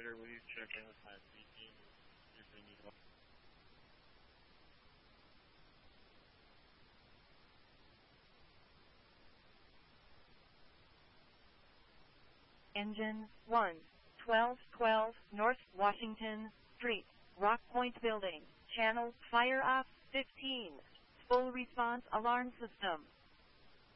operator, will you check in with my fleet team if they need help? Engine 1, 1212 North Washington Street, Rock Point Building, channel fire off 15, full response alarm system.